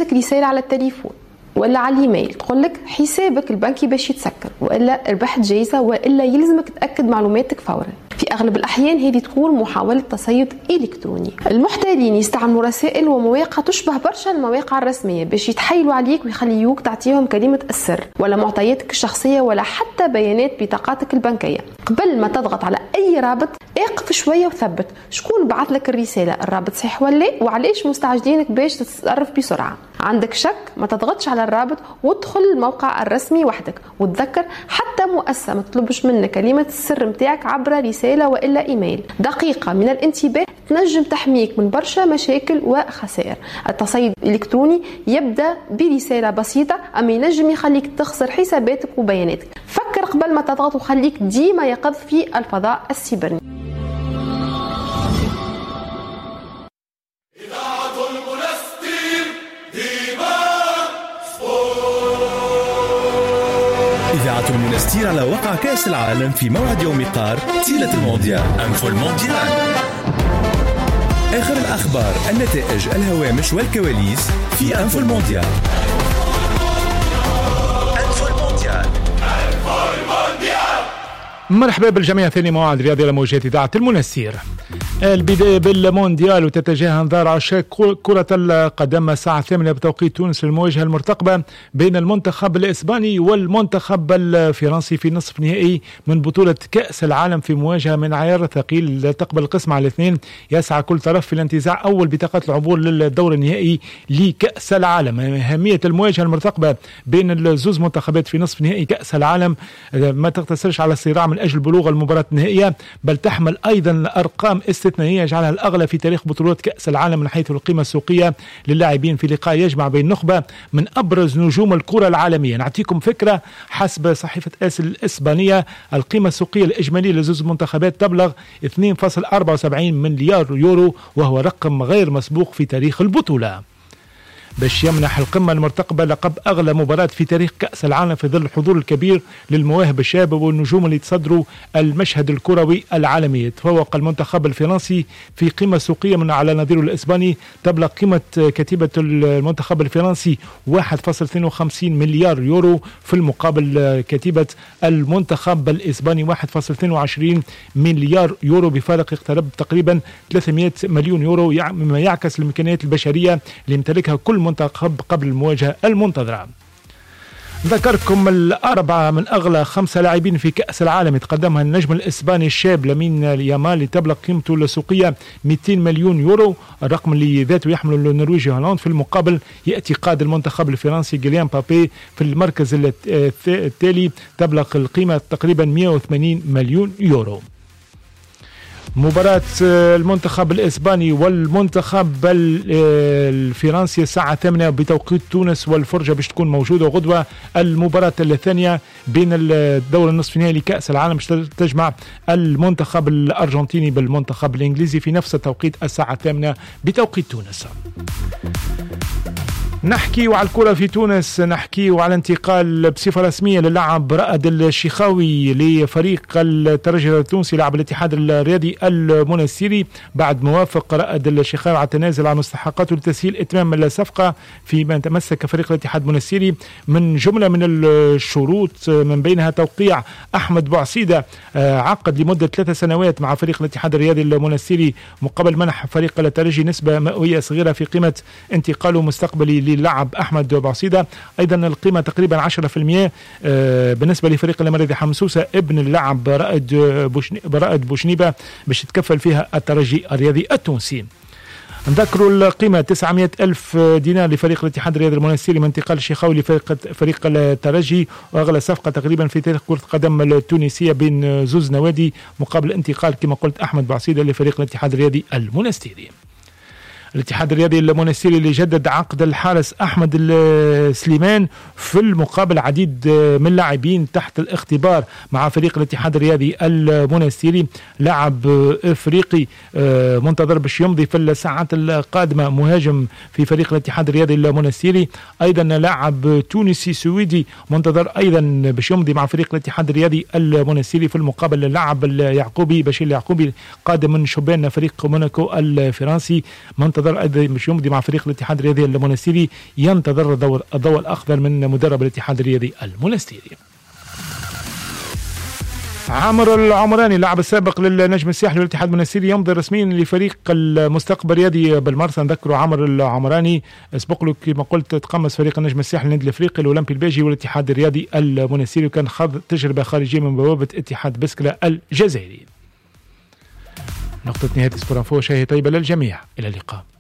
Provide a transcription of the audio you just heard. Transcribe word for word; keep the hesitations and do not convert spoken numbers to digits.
تجيك رسالة على التليفون ولا على الايميل تقول لك حسابك البنكي باش يتسكر وإلا ربحت جايزة وإلا يلزمك تأكد معلوماتك فورا. في أغلب الأحيان هذه تكون محاولة تصيد إلكتروني. المحتالين يستعملوا رسائل ومواقع تشبه برشا المواقع الرسمية باش يتحايلوا عليك ويخليوك تعطيهم كلمة السر ولا معطياتك الشخصية ولا حتى بيانات بطاقاتك البنكية. قبل ما تضغط على أي رابط اقف شوية وثبت شكون بعث لك الرسالة، الرابط صحيح ولا وعليش مستعجلينك باش تتصرف بسرعة. عندك شك ما تضغطش على الرابط وادخل الموقع الرسمي وحدك، وتذكر حتى مؤسسة ما تطلبش منك كلمة السر متاعك عبر رسالة وإلا إيميل. دقيقة من الانتباه تنجم تحميك من برشا مشاكل وخسائر. التصيد الإلكتروني يبدأ برسالة بسيطة أما ينجم يخليك تخسر حساباتك وبياناتك. فكر قبل ما تضغط وخليك ديما يقظ في الفضاء السيبراني. إذاعة المنستير على وقع كأس العالم في موعد يوم قار تيلة المونديال أنفو المونديال. آخر الأخبار، النتائج، الهوامش والكواليس في أنفو المونديال. أنفو المونديال. مرحبا بالجميع، ثاني موعد رياضي على موجات إذاعة المنستير. البداية بالمونديال وتتجه انظار عشاق كرة القدم الساعة الثامنة بتوقيت تونس المواجهة المرتقبة بين المنتخب الإسباني والمنتخب الفرنسي في نصف نهائي من بطولة كأس العالم في مواجهة من عيار ثقيل تقبل القسم على الاثنين. يسعى كل طرف في الانتزاع أول بطاقات العبور للدور النهائي لكأس العالم. أهمية المواجهة المرتقبة بين الزوز منتخبات في نصف نهائي كأس العالم ما تقتصرش على الصراع من أجل بلوغ المباراة النهائية، بل تحمل أيضا أرقام استثنائية يجعلها الأغلى في تاريخ بطولات كأس العالم من حيث القيمة السوقية للاعبين في لقاء يجمع بين نخبة من أبرز نجوم الكرة العالمية. نعطيكم فكرة، حسب صحيفة آس الإسبانية القيمة السوقية الإجمالية لزوز منتخبات تبلغ اثنين فاصلة أربعة وسبعين مليار يورو، وهو رقم غير مسبوق في تاريخ البطولة. باش يمنح القمة المرتقبة لقب أغلى مباراة في تاريخ كأس العالم في ظل الحضور الكبير للمواهب الشابة والنجوم اللي تصدروا المشهد الكروي العالمي. تفوق المنتخب الفرنسي في قيمة سوقية من على نظيره الإسباني، تبلغ قيمة كتيبة المنتخب الفرنسي واحد فاصلة اثنين وخمسين مليار يورو، في المقابل كتيبة المنتخب الإسباني واحد فاصلة اثنين وعشرين مليار يورو، بفارق يقترب تقريبا ثلاثمئة مليون يورو، مما يعكس الإمكانيات البشرية اللي يمتلكها كل منتخب قبل المواجهة المنتظرة. ذكركم الأربعة من أغلى خمسة لاعبين في كأس العالم يتقدمها النجم الإسباني الشاب لامين يامال اللي تبلغ قيمته السوقية مئتين مليون يورو، الرقم اللي ذاته يحمل النرويجي هولاند. في المقابل يأتي قائد المنتخب الفرنسي كيليان مبابي في المركز التالي، تبلغ القيمة تقريبا مئة وثمانين مليون يورو. مباراة المنتخب الإسباني والمنتخب الفرنسي الساعة الثامنة بتوقيت تونس، والفرجة باش تكون موجودة غدوة. المباراة الثانية بين الدور النصف النهائي لكأس العالم تجمع المنتخب الأرجنتيني بالمنتخب الإنجليزي في نفس التوقيت الساعة الثامنة بتوقيت تونس. نحكي على الكرة في تونس، نحكي على انتقال بصفة رسمية للاعب رائد الشيخاوي لفريق الترجي التونسي لاعب الاتحاد الرياضي المنستيري، بعد موافق رائد الشيخاوي على التنازل عن مستحقاته لتسهيل اتمام الصفقة فيما تمسك فريق الاتحاد المنستيري من جملة من الشروط، من بينها توقيع أحمد بوعصيدة عقد لمدة ثلاث سنوات مع فريق الاتحاد الرياضي المنستيري مقابل منح فريق الترجي نسبة مئوية صغيرة في قيمة انتقاله مستقبلي للاعب أحمد بوعصيدة. أيضا القيمة تقريبا عشرة بالمئة بالنسبة لفريق المريض حمسوسة ابن اللاعب رائد بوشني رائد بوشنيبة باش يتكفل فيها الترجي الرياضي التونسي. نذكروا القيمة تسعمئة ألف دينار لفريق الاتحاد الرياضي المنستيري من انتقال الشيخاوي لفريق فريق الترجي، وأغلى صفقة تقريبا في تاريخ كرة القدم التونسية بين زوز نوادي، مقابل انتقال كما قلت أحمد بوعصيدة لفريق الاتحاد الرياضي المنستيري. الاتحاد الرياضي المنستيري اللي جدد عقد الحارس أحمد السليمان، في المقابل عديد من اللاعبين تحت الاختبار مع فريق الاتحاد الرياضي المنستيري. لاعب افريقي منتظر باش يمضي في الساعات القادمة، مهاجم في فريق الاتحاد الرياضي المنستيري. ايضا لاعب تونسي سويدي منتظر ايضا باش يمضي مع فريق الاتحاد الرياضي المنستيري. في المقابل اللاعب اليعقوبي بشير اليعقوبي قادم من شبان فريق موناكو الفرنسي منتظر ينتظر مش يمضي مع فريق الاتحاد الرياضي المنستيري، ينتظر الضوء الضوء الأخضر من مدرب الاتحاد الرياضي المنستيري. عمر العمراني اللاعب السابق للنجم الساحلي والاتحاد المنستيري يمضي رسميا لفريق المستقبل الرياضي بالمرسى. نذكروا عمر العمراني سبق له كما قلت تقمص فريق النجم الساحلي النادي الافريقي الاولمبي الباجي والاتحاد الرياضي المنستيري، وكان خاض تجربه خارجيه من بوابه اتحاد بسكله الجزائري. نقطه نهايه سبورانفو، شاهي طيبه للجميع، الى اللقاء.